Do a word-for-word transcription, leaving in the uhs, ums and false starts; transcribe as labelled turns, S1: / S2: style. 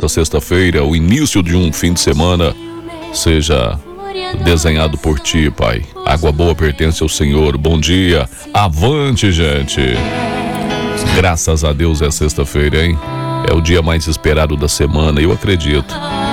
S1: nesta sexta-feira, o início de um fim de semana, seja desenhado por ti, Pai. Água boa pertence ao Senhor. Bom dia. Avante, gente. Graças a Deus é sexta-feira, hein? É o dia mais esperado da semana, eu acredito.